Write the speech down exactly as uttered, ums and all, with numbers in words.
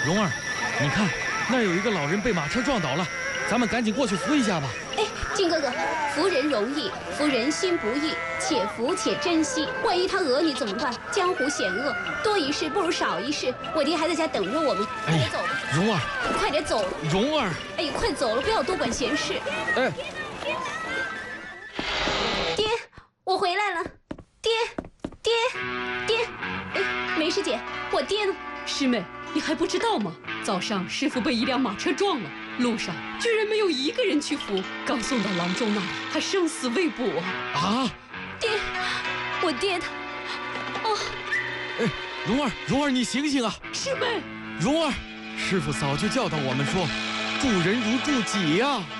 蓉儿，你看那儿有一个老人被马车撞倒了，咱们赶紧过去扶一下吧。 哎，靖哥哥，扶人容易，扶人心不易，且扶且珍惜。万一他讹你怎么办？江湖险恶，多一事不如少一事。我爹还在家等着我们，快点走吧。 蓉儿， 快点走。 蓉儿， 哎，快走了，不要多管闲事。 哎， 爹，我回来了。爹，爹，爹。哎，梅师姐，我爹呢？ 师妹，你还不知道吗？早上师傅被一辆马车撞了，路上居然没有一个人去扶，刚送到郎中那里，还生死未卜啊！ 啊！ 爹，我爹他……哦， 哎，蓉儿，蓉儿，你醒醒啊！ 师妹， 蓉儿，师傅早就教导我们说，助人如助己呀、啊。